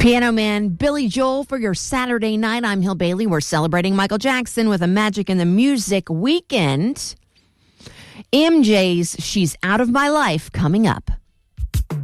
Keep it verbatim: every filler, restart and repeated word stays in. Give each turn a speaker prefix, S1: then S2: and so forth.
S1: Piano Man Billy Joel for your Saturday night. I'm Hill Bailey. We're celebrating Michael Jackson with a Magic in the Music weekend. M J's She's Out of My Life coming up.